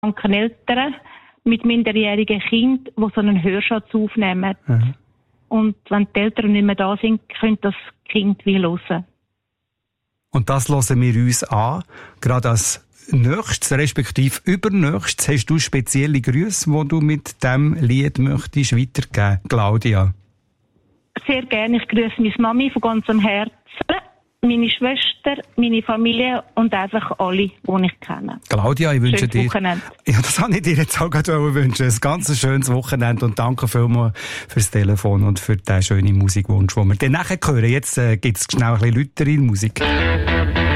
kranken Eltern mit minderjährigen Kindern, die so einen Hörschatz aufnehmen. Mhm. Und wenn die Eltern nicht mehr da sind, könnte das Kind wie hören. Und das hören wir uns an. Gerade als nächstes, respektive übernächstes, hast du spezielle Grüße, die du mit diesem Lied möchtest weitergeben, Claudia? Sehr gerne. Ich grüße meine Mami von ganzem Herzen, meine Schwester, meine Familie und einfach alle, die ich kenne. Claudia, ich wünsche dir... Wochenende. Ja, das habe ich dir jetzt auch gerade wünschen. Ein ganz schönes Wochenende und danke vielmals fürs Telefon und für den schönen Musikwunsch, den wir dann nachher hören. Jetzt gibt es schnell ein bisschen lautere Musik.